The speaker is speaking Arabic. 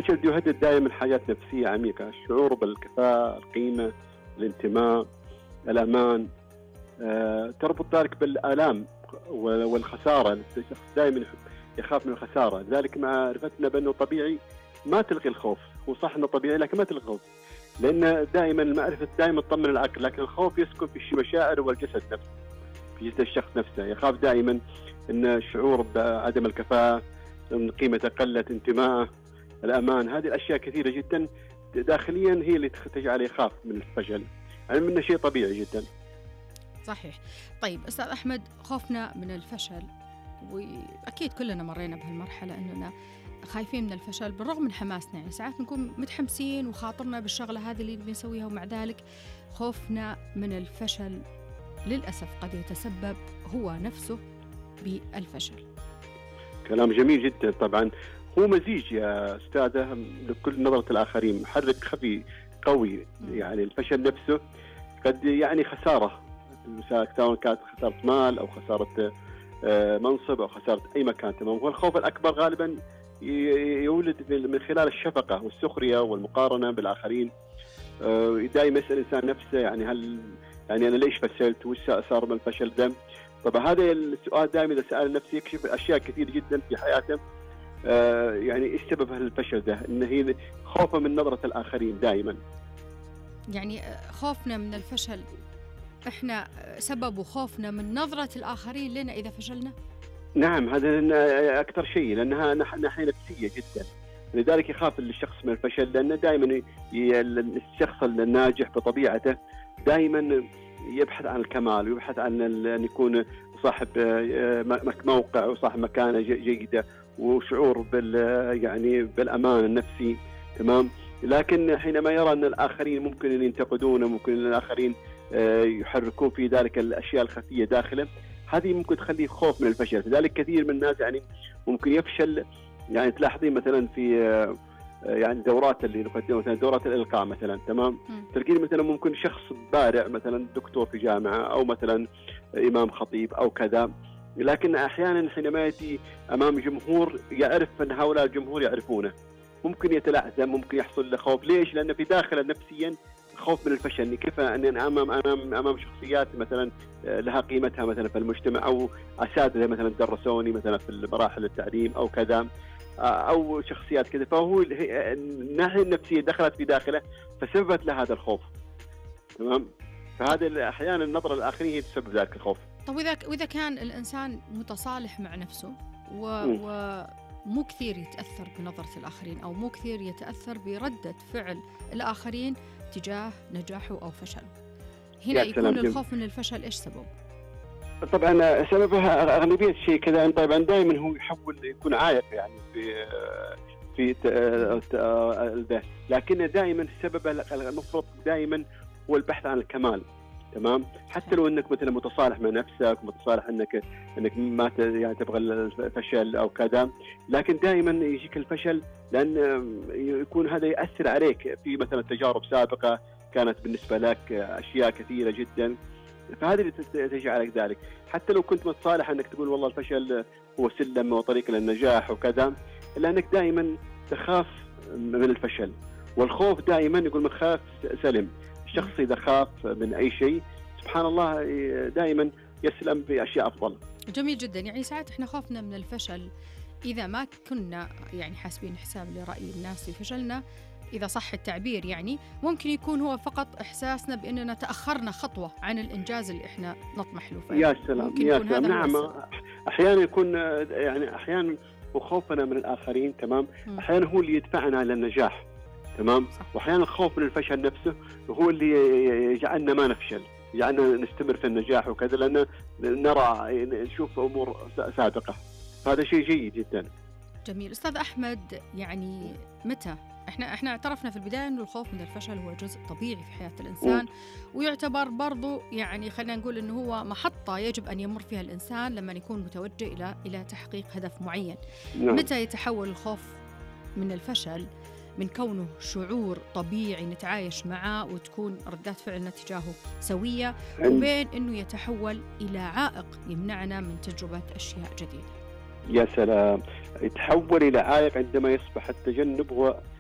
الفشل يهدد دائما حاجات نفسية عميقة: الشعور بالكفاءة، القيمة، الانتماء، الأمان. تربط ذلك بالآلام والخسارة. الشخص دائما يخاف من الخسارة. لذلك معرفتنا بأنه طبيعي ما تلغي الخوف. هو صح أنه طبيعي لكن ما تلغي الخوف، لأن دائما المعرفة دائما تطمن العقل، لكن الخوف يسكن في المشاعر والجسد نفسه، في جسد الشخص نفسه. يخاف دائما أن الشعور بعدم الكفاءة، أن قيمته قلت، انتماءه، الأمان. هذه الأشياء كثيرة جدا داخليا هي اللي تجعله يخاف من الفشل، على منه شيء طبيعي جدا. صحيح. طيب أستاذ أحمد، خوفنا من الفشل، وأكيد كلنا مرينا بهالمرحلة أننا خايفين من الفشل بالرغم من حماسنا. يعني ساعات نكون متحمسين وخاطرنا بالشغلة هذه اللي بنسويها، ومع ذلك خوفنا من الفشل للأسف قد يتسبب هو نفسه بالفشل. كلام جميل جدا. طبعا هو مزيج يا أستاذة لكل نظرة الآخرين، محرك خفي قوي. يعني الفشل نفسه قد يعني خسارة، سواء كانت خسارة مال أو خسارة منصب أو خسارة أي مكان. تمام. والخوف الأكبر غالبا يولد من خلال الشفقة والسخرية والمقارنة بالآخرين. دائما يسأل الإنسان نفسه يعني يعني أنا ليش فشلت؟ وش صار من الفشل ده؟ طبعا هذا السؤال دائما إذا سأل نفسه يكشف أشياء كثير جدا في حياته. يعني إيش سبب الفشل ده؟ إن هي خوفه من نظرة الآخرين دائما. يعني خوفنا من الفشل إحنا سببه خوفنا من نظرة الآخرين لنا إذا فشلنا؟ نعم، هذا أكثر شيء، لأنها ناحية نفسية جدا. لذلك يخاف الشخص من الفشل، لأنه دائما الشخص الناجح بطبيعته دائما يبحث عن الكمال، ويبحث عن أن يكون صاحب موقع وصاحب مكانة جيدة وشعور يعني بالأمان النفسي. تمام. لكن حينما يرى أن الآخرين ممكن أن ينتقدونه، ممكن أن الآخرين يحركون في ذلك الأشياء الخفية داخله، هذه ممكن تخليه خوف من الفشل. لذلك كثير من الناس يعني ممكن يفشل. يعني تلاحظين مثلا في يعني دورات اللي نقدمها، مثلا دورات الإلقاء مثلا. تمام. تلقين مثلا ممكن شخص بارع، مثلا دكتور في جامعة أو مثلا إمام خطيب أو كذا، لكن أحيانا حينما يأتي أمام جمهور يعرف أن هؤلاء الجمهور يعرفونه، ممكن يتلعثم، ممكن يحصل له خوف. ليش؟ لأن في داخله نفسيا خوف من الفشل. كيف أن أمام شخصيات مثلا لها قيمتها مثلا في المجتمع، أو أساتذة مثلا درسوني مثلا في مراحل التعليم أو كذا، أو شخصيات كذا. فهو الناحية النفسية دخلت في داخله فسببت له هذا الخوف. تمام. فهذا أحيانا النظرة الآخرين هي تسبب ذلك الخوف. طب وإذا كان الإنسان متصالح مع نفسه ومو كثير يتأثر بنظرة الآخرين، أو مو كثير يتأثر بردة فعل الآخرين تجاه نجاحه أو فشله، هنا يكون الخوف من الفشل إيش سبب؟ طبعا سببها أغلبية الشيء كذا. طبعا دائما هو يحول يكون عائق يعني في ده، لكن دائما السبب المفرط دائما هو البحث عن الكمال. تمام. حتى لو انك مثلا متصالح مع نفسك، متصالح انك ما يعني تبغى الفشل او كذا، لكن دائما يجيك الفشل لان يكون هذا ياثر عليك في مثلا تجارب سابقه كانت بالنسبه لك اشياء كثيره جدا، فهذه اللي تجعلك ذلك. حتى لو كنت متصالح انك تقول والله الفشل هو سلم وطريق للنجاح وكذا، الا انك دائما تخاف من الفشل. والخوف دائما يقول من خاف سلم. الشخص إذا خاف من أي شيء سبحان الله دائما يسلم بأشياء أفضل. جميل جدا. يعني ساعات إحنا خوفنا من الفشل إذا ما كنا يعني حاسبين حساب لرأي الناس في فشلنا، إذا صح التعبير، يعني ممكن يكون هو فقط إحساسنا بأننا تأخرنا خطوة عن الإنجاز اللي إحنا نطمح له. يا سلام يا سلام. نعم، أحيانا يكون يعني أحيانا وخوفنا من الآخرين. تمام. أحيانا هو اللي يدفعنا للنجاح. تمام. واحيانا الخوف من الفشل نفسه هو اللي يجعلنا ما نفشل، يجعلنا نستمر في النجاح وكذا، لأن نرى نشوف أمور سابقة. هذا شيء جيد جدا. جميل. أستاذ أحمد، يعني متى احنا اعترفنا في البداية أنه الخوف من الفشل هو جزء طبيعي في حياة الإنسان، ويعتبر برضو يعني خلينا نقول أنه هو محطة يجب أن يمر فيها الإنسان لما يكون متوجه إلى تحقيق هدف معين. متى يتحول الخوف من الفشل من كونه شعور طبيعي نتعايش معه وتكون ردات فعلنا تجاهه سوية، وبين أنه يتحول إلى عائق يمنعنا من تجربة أشياء جديدة؟ يا سلام. يتحول إلى عائق عندما يصبح التجنب هو